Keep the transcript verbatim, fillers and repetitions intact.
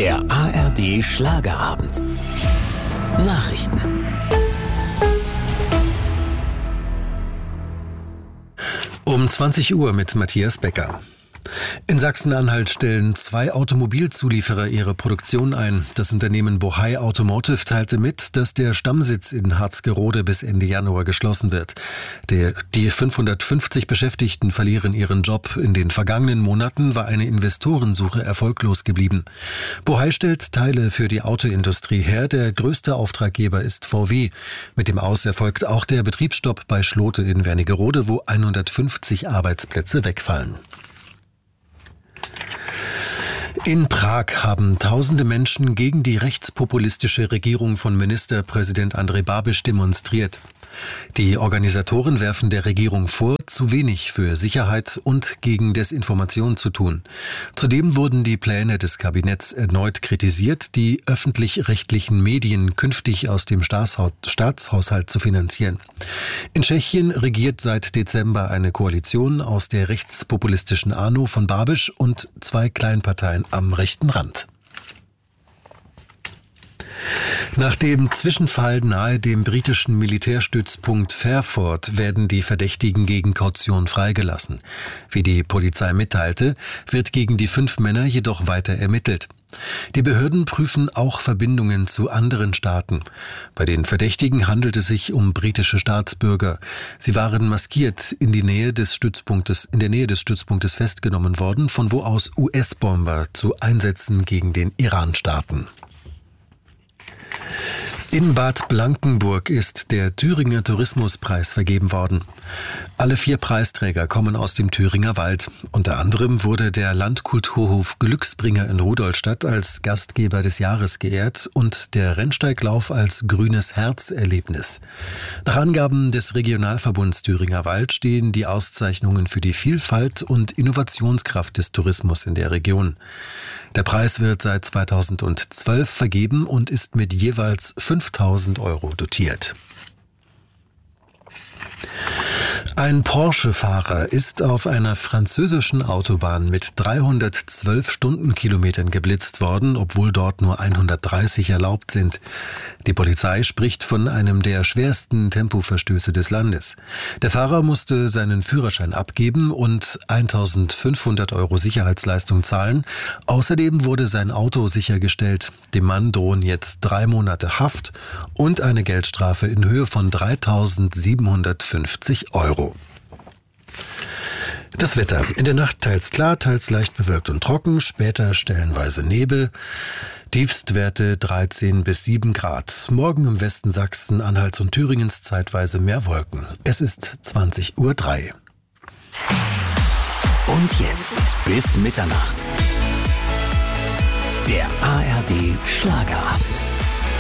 Der A R D Schlagerabend. Nachrichten. Um zwanzig Uhr mit Matthias Becker. In Sachsen-Anhalt stellen zwei Automobilzulieferer ihre Produktion ein. Das Unternehmen Bohai Automotive teilte mit, dass der Stammsitz in Harzgerode bis Ende Januar geschlossen wird. Der, die fünfhundertfünfzig Beschäftigten verlieren ihren Job. In den vergangenen Monaten war eine Investorensuche erfolglos geblieben. Bohai stellt Teile für die Autoindustrie her. Der größte Auftraggeber ist V W. Mit dem Aus erfolgt auch der Betriebsstopp bei Schlote in Wernigerode, wo hundertfünfzig Arbeitsplätze wegfallen. In Prag haben tausende Menschen gegen die rechtspopulistische Regierung von Ministerpräsident Andrej Babiš demonstriert. Die Organisatoren werfen der Regierung vor, zu wenig für Sicherheit und gegen Desinformation zu tun. Zudem wurden die Pläne des Kabinetts erneut kritisiert, die öffentlich-rechtlichen Medien künftig aus dem Staatshaushalt zu finanzieren. In Tschechien regiert seit Dezember eine Koalition aus der rechtspopulistischen ANO von Babiš und zwei Kleinparteien am rechten Rand. Nach dem Zwischenfall nahe dem britischen Militärstützpunkt Fairford werden die Verdächtigen gegen Kaution freigelassen. Wie die Polizei mitteilte, wird gegen die fünf Männer jedoch weiter ermittelt. Die Behörden prüfen auch Verbindungen zu anderen Staaten. Bei den Verdächtigen handelt es sich um britische Staatsbürger. Sie waren maskiert in die Nähe des Stützpunktes, in der Nähe des Stützpunktes festgenommen worden, von wo aus U S-Bomber zu Einsätzen gegen den Iran starten. In Bad Blankenburg ist der Thüringer Tourismuspreis vergeben worden. Alle vier Preisträger kommen aus dem Thüringer Wald. Unter anderem wurde der Landkulturhof Glücksbringer in Rudolstadt als Gastgeber des Jahres geehrt und der Rennsteiglauf als grünes Herzerlebnis. Nach Angaben des Regionalverbunds Thüringer Wald stehen die Auszeichnungen für die Vielfalt und Innovationskraft des Tourismus in der Region. Der Preis wird seit zweitausendzwölf vergeben und ist mit jeweils fünftausend Euro dotiert. Ein Porsche-Fahrer ist auf einer französischen Autobahn mit dreihundertzwölf Stundenkilometern geblitzt worden, obwohl dort nur hundertdreißig erlaubt sind. Die Polizei spricht von einem der schwersten Tempoverstöße des Landes. Der Fahrer musste seinen Führerschein abgeben und eintausendfünfhundert Euro Sicherheitsleistung zahlen. Außerdem wurde sein Auto sichergestellt. Dem Mann drohen jetzt drei Monate Haft und eine Geldstrafe in Höhe von dreitausendsiebenhundertfünfzig Euro. Das Wetter. In der Nacht teils klar, teils leicht bewölkt und trocken, später stellenweise Nebel. Tiefstwerte dreizehn bis sieben Grad. Morgen im Westen Sachsen, Anhalts und Thüringens zeitweise mehr Wolken. Es ist zwanzig Uhr drei. Und jetzt bis Mitternacht. Der A R D Schlagerabend.